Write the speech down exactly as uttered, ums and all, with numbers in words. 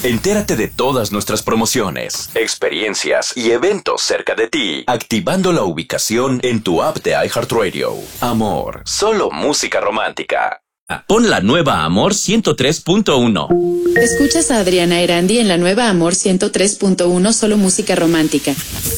Entérate de todas nuestras promociones, experiencias y eventos cerca de ti, activando la ubicación en tu app de iHeartRadio. Amor, solo música romántica. Pon la nueva Amor ciento tres punto uno. Escuchas a Adriana Erandi en la nueva Amor ciento tres punto uno, solo música romántica.